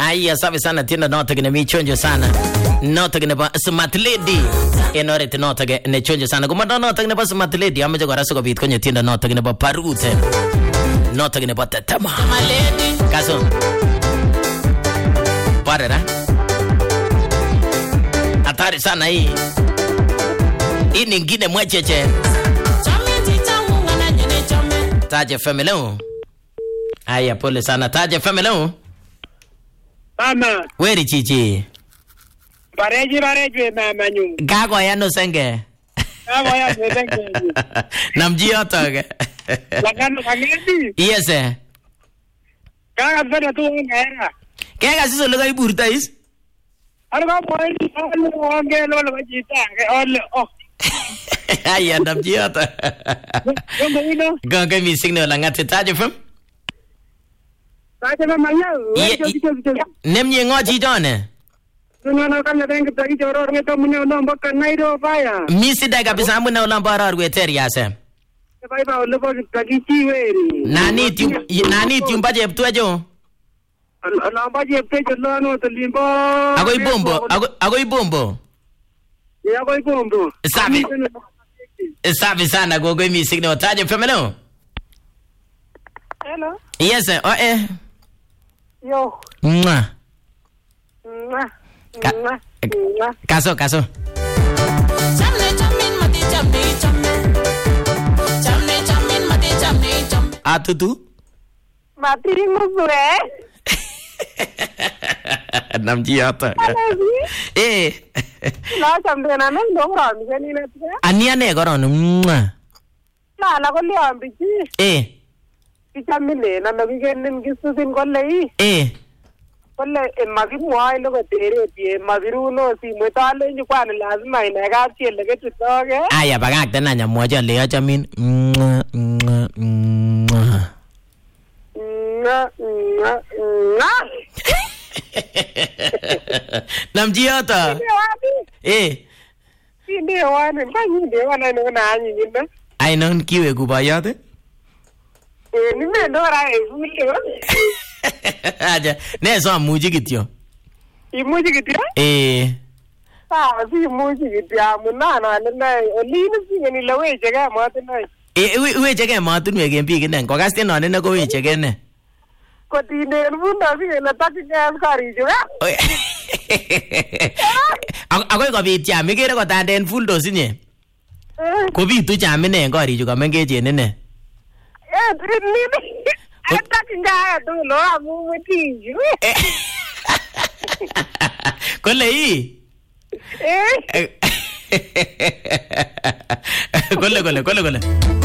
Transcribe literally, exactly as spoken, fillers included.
Aya, safi sana tienda noto kine michonjo sana. Noto kine pa smart lady. Enore te noto kine chonjo sana. Kumada noto kine pa smart lady. Ame jago raso kabit konye tienda noto kine pa parute. Noto kine pa tetama. Kaso. Pare na. Hatari sana hii. Hii nyingine mwecheche. Taje family. Aya, pole sana. Taje family. Mama. Weri chichi. Pareji pareji mama nyum. Gago ya no senge. Gago ya no senge. Namji otoge. Lakano kangeti. Yes eh. Kaga sana tu ngera. Kega sisi luga iburta is. Alga boy ni onge lo lo jita ol oh. Aya namji oto. Gombo ino. Gaga mi signal langate taje fam. Taje mama ya. Nemnye ngoji jone. Nuna kanya dengi tagi joror ngeto munyo nombo kanairo baya. Misi daga bisa muna ulamba rar weter yase. Bai ba ulbo tagi chiweri. Nani tiu nani tiu baje ptuejo. Lamba je ptejo lano to limbo. Agoi bombo, agoi bombo. Ya agoi bombo. Safi. Safi sana gogo mi signal taje family. Hello. Yes eh, oh eh. Yo. Mwah. Mwah. Ka- Mwah. Kaso, kaso. Atutu? Mati musure. Namji ata. Eh. La chambe na no ron gani na tse. Ania ne goron. Mwah. La la ko liambi chi. Eh. Kichamile na no gigenin gisusin kolle. Eh. Kolle en magimwai lo tere pie mabiruno si mwetale ni kwan lazima inega tiele ketutoge. Aya bagakte na nyamwojo le achamin. Mwah, mwah, mwah. Nga nga nga. Namji ata. Eh. Inde wane mbanyi de wana no na anyi nyimbe. Ai non kiwe kubayat. Eh ni me ndora e fule. Aja, ne so amuji kityo. Imuji kitya? Eh. Ah, si imuji kitya munana na olini singeni lawe chega mate na. Eh, weche ke matunwe ke biik inen. Kokaste no ne ko weche ke ne. Kotine bunda singeni taki gas kari juga. Akoi kobit cham ikere kotanden full dose inye. Kobitu cham ine en korichu komengechen ine. Eh, ni ataki ngaya tu lo amu wetiju. Kole ii. Eh. Kole kole kole kole.